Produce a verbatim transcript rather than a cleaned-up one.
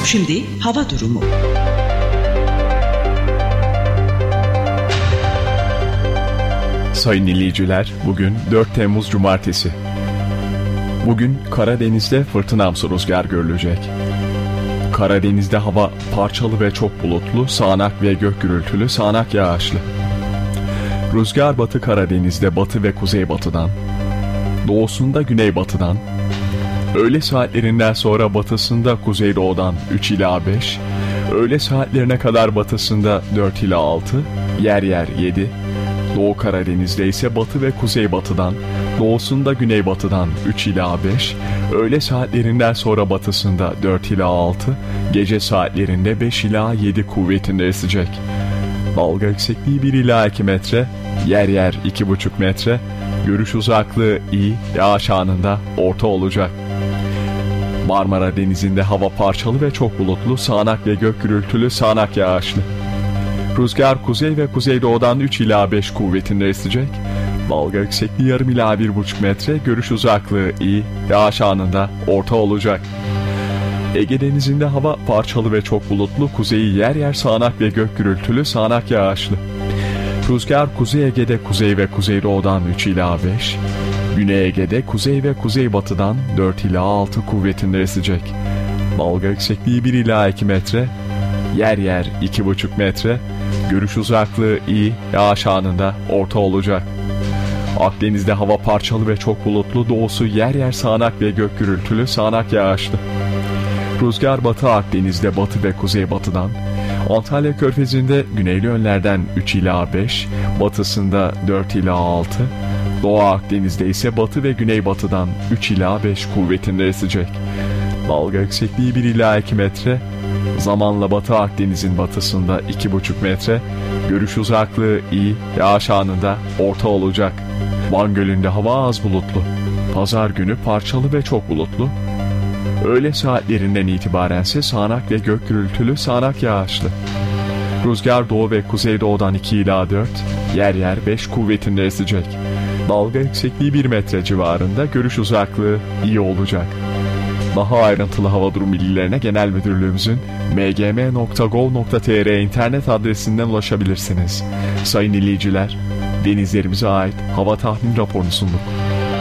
Şimdi hava durumu. Sayın dinleyiciler, bugün dört Temmuz Cumartesi. Bugün Karadeniz'de fırtınamsı rüzgar görülecek. Karadeniz'de hava parçalı ve çok bulutlu, sağanak ve gök gürültülü, sağanak yağışlı. Rüzgar Batı Karadeniz'de batı ve kuzeybatıdan, doğusunda güneybatıdan, öğle saatlerinden sonra batısında kuzeydoğudan üç ila beş, öğle saatlerine kadar batısında dört ila altı, yer yer yedi, Doğu Karadeniz'de ise batı ve kuzeybatıdan, doğusunda güneybatıdan üç ila beş, öğle saatlerinden sonra batısında dört ila altı, gece saatlerinde beş ila yedi kuvvetinde esecek. Dalga yüksekliği bir ila iki metre, yer yer iki buçuk metre, görüş uzaklığı iyi, yağış anında orta olacak. Marmara Denizi'nde hava parçalı ve çok bulutlu, sağanak ve gök gürültülü, sağanak yağışlı. Rüzgar kuzey ve kuzeydoğudan üç ila beş kuvvetinde esecek. Dalga yüksekliği yarım ila bir buçuk metre, görüş uzaklığı iyi, yağış anında orta olacak. Ege Denizi'nde hava parçalı ve çok bulutlu, kuzeyi yer yer sağanak ve gök gürültülü, sağanak yağışlı. Rüzgar Kuzey Ege'de kuzey ve kuzeydoğudan üç ila beş, Güney Ege'de kuzey ve kuzeybatıdan dört ila altı kuvvetinde esecek. Dalga yüksekliği bir ila iki metre, yer yer iki buçuk metre, görüş uzaklığı iyi, yağış anında orta olacak. Akdeniz'de hava parçalı ve çok bulutlu, doğusu yer yer sağanak ve gök gürültülü, sağanak yağışlı. Rüzgar Batı Akdeniz'de batı ve kuzeybatıdan, Antalya Körfezi'nde güneyli yönlerden üç ila beş, batısında dört ila altı, Doğu Akdeniz'de ise batı ve güneybatıdan üç ila beş kuvvetinde esecek. Dalga yüksekliği bir ila iki metre, zamanla Batı Akdeniz'in batısında iki buçuk metre, görüş uzaklığı iyi, yağış anında orta olacak. Van Gölü'nde hava az bulutlu. Pazar günü parçalı ve çok bulutlu. Öğle saatlerinden itibarense sağanak ve gök gürültülü, sağanak yağışlı. Rüzgar doğu ve kuzeydoğudan iki ila dört, yer yer beş kuvvetinde esecek. Dalga yüksekliği bir metre civarında, görüş uzaklığı iyi olacak. Daha ayrıntılı hava durum bilgilerine Genel Müdürlüğümüzün m g m nokta gov nokta t r internet adresinden ulaşabilirsiniz. Sayın dinleyiciler, denizlerimize ait hava tahmin raporunu sunduk.